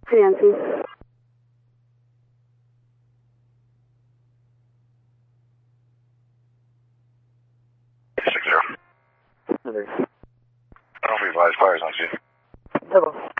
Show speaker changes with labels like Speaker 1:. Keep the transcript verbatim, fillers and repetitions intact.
Speaker 1: Fancy.
Speaker 2: Six zero. I don't know if we advise fires on scene.
Speaker 1: Double.